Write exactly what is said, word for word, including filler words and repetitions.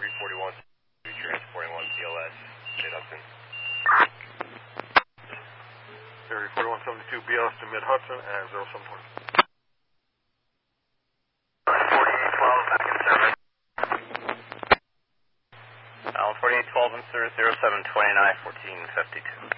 three forty-one, transporting one T L S, Mid Hudson. Area forty-one seventy-two B L S to Mid Hudson at zero seven twenty. forty-eight twelve, back in service. Allen forty-eight twelve in service, zero seven twenty-nine, fourteen fifty-two.